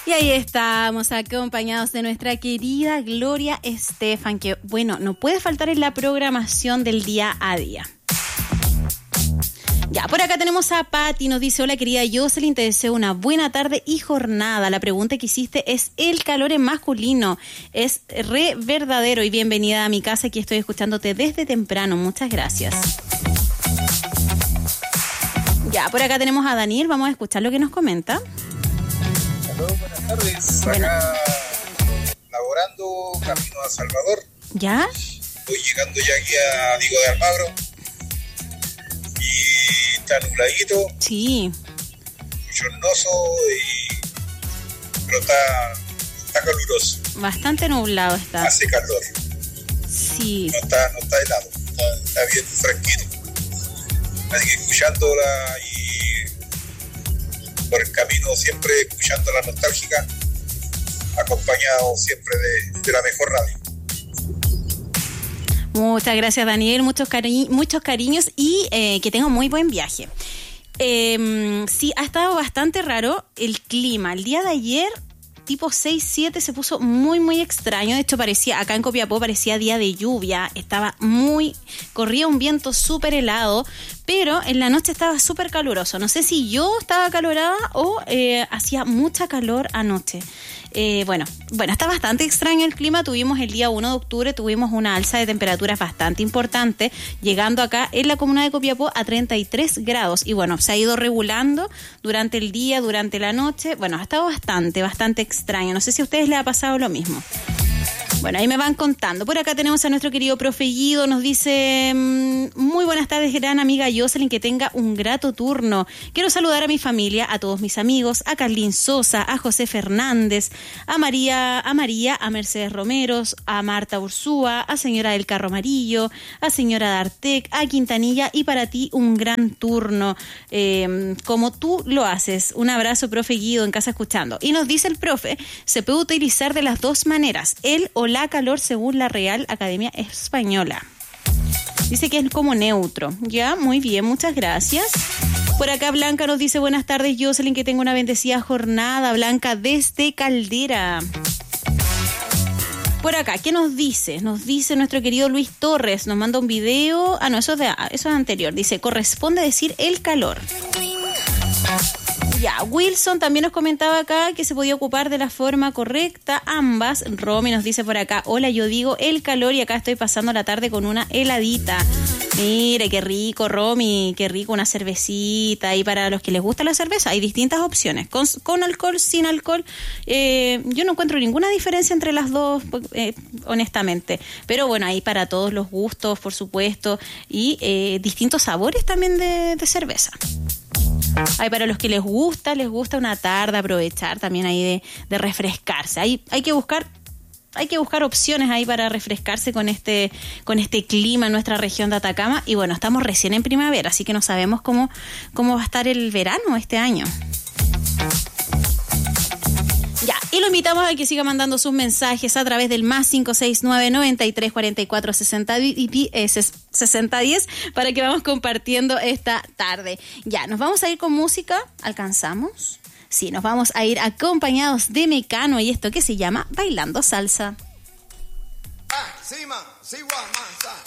Y ahí estamos, acompañados de nuestra querida Gloria Estefan, que, bueno, no puede faltar en la programación del día a día. Ya, por acá tenemos a Patti, nos dice: hola querida Jocelyn, te deseo una buena tarde y jornada. La pregunta que hiciste es: ¿el calor en masculino es re verdadero? Y bienvenida a mi casa, aquí estoy escuchándote desde temprano, muchas gracias. Ya, por acá tenemos a Daniel, vamos a escuchar lo que nos comenta. Hola, buenas tardes, acá laborando, camino a Salvador. ¿Ya? Voy llegando ya aquí a Diego de Almagro. Y está nubladito. Sí. Bochornoso, pero está caluroso. Bastante nublado está. Hace calor. Sí. No está helado, está bien tranquilo. Así que escuchándola y por el camino siempre escuchando la nostálgica, acompañado siempre de la mejor radio. Muchas gracias, Daniel, muchos cariños y que tenga muy buen viaje. Sí, ha estado bastante raro el clima. El día de ayer, tipo 6, 7, se puso muy, muy extraño. De hecho, acá en Copiapó parecía día de lluvia. Corría un viento súper helado, pero en la noche estaba súper caluroso. No sé si yo estaba acalorada o hacía mucha calor anoche. Bueno, está bastante extraño el clima. Tuvimos el día 1 de octubre, tuvimos una alza de temperaturas bastante importante, llegando acá en la comuna de Copiapó a 33 grados. Y bueno, se ha ido regulando durante el día, durante la noche. Bueno, ha estado bastante extraño. No sé si a ustedes les ha pasado lo mismo. Bueno, ahí me van contando. Por acá tenemos a nuestro querido profe Guido. Nos dice: muy buenas tardes, gran amiga Jocelyn, que tenga un grato turno. Quiero saludar a mi familia, a todos mis amigos, a Carlín Sosa, a José Fernández, a María, a Mercedes Romeros, a Marta Ursúa, a señora del Carro Amarillo, a señora D'Artec, a Quintanilla, y para ti un gran turno, como tú lo haces. Un abrazo, profe Guido, en casa escuchando. Y nos dice el profe: se puede utilizar de las dos maneras, el o la calor, según la Real Academia Española. Dice que es como neutro. Ya, muy bien, muchas gracias. Por acá Blanca nos dice: buenas tardes, Jocelyn, que tenga una bendecida jornada. Blanca desde Caldera. Por acá, ¿qué nos dice? Nos dice nuestro querido Luis Torres, nos manda un video. No, eso es anterior. Dice: corresponde decir el calor. Ya, Wilson también nos comentaba acá que se podía ocupar de la forma correcta ambas. Romy nos dice por acá: hola, yo digo el calor y acá estoy pasando la tarde con una heladita. Mire, qué rico, Romy, qué rico, una cervecita. Y para los que les gusta la cerveza hay distintas opciones, con alcohol, sin alcohol. Yo no encuentro ninguna diferencia entre las dos, honestamente. Pero bueno, hay para todos los gustos, por supuesto, y distintos sabores también de cerveza. Hay para los que les gusta una tarde, aprovechar también ahí de refrescarse. Hay que buscar opciones ahí para refrescarse con este clima en nuestra región de Atacama. Y bueno, estamos recién en primavera, así que no sabemos cómo va a estar el verano este año. Ya, y lo invitamos a que siga mandando sus mensajes a través del +569 93 44 60 10 para que vamos compartiendo esta tarde. Ya, nos vamos a ir con música. ¿Alcanzamos? Sí, nos vamos a ir acompañados de Mecano y esto que se llama Bailando Salsa. Sí, man. Sí, man.